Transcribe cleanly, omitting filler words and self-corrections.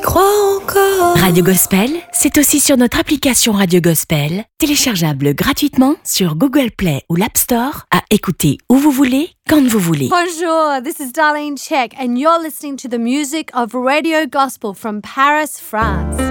crois encore. Radio Gospel, c'est aussi sur notre application Radio Gospel, téléchargeable gratuitement sur Google Play ou l'App Store, à écouter où vous voulez, quand vous voulez. Bonjour, this is Darlene Check and you're listening to the music of Radio Gospel from Paris, France.